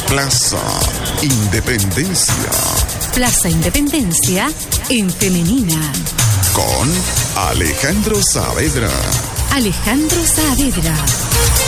Plaza Independencia. Plaza Independencia en femenina. Con Alejandro Saavedra. Alejandro Saavedra.